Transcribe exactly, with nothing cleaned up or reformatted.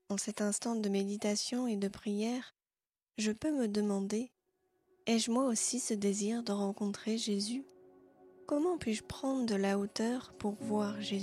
En cet instant de méditation et de prière, je peux me demander, ai-je moi aussi ce désir de rencontrer Jésus ? Comment puis-je prendre de la hauteur pour voir Jésus ?